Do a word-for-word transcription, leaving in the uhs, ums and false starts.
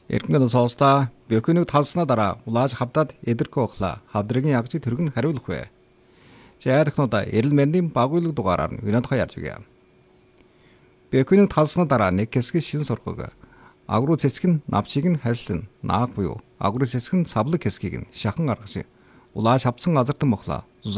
Эрдэнэ соолстаа бөхөнөг талснаа дараа улааж хавдаад эдэрхүү охла хавдрыгийн ягжи төргөн хариулах вэ. Жайрахнуудаа эрэл мэндийн багуйлаг дугаараар нь винодхоо ярьж өгье. Бөхөнөг талснаа дараа нэг хэсэг шин сургаг. Агруу цэцэг нь навчийг нь хайслан наах буюу агруу цэцэг нь савлаг хэсгийг нь шахан гаргаж улааж хавцсан газартан мохлоо.